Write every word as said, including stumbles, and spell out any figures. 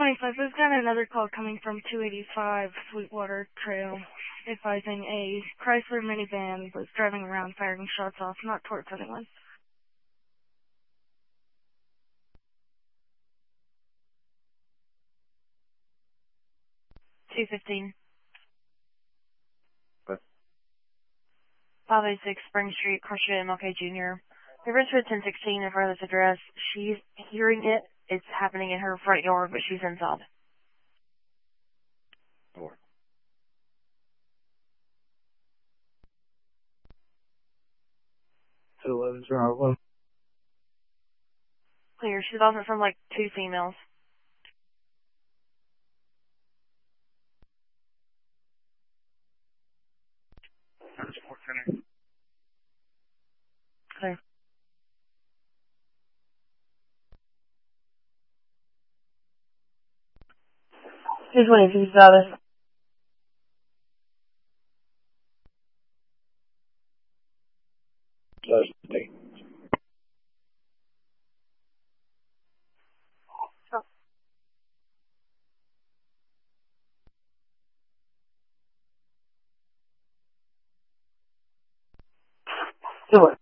twenty-five, we've got another call coming from two eighty-five Sweetwater Trail, advising a Chrysler minivan was driving around firing shots off, not towards anyone. two fifteen. What? five eighty-six Spring Street, Crochet M L K Junior Reverse for ten sixteen in front of this address. She's hearing it. It's happening in her front yard, but she's inside. Or two eleven zero one. Clear. She's also from like two females. Sports Center. Clear. Here's one of these others. Thursday. Do it.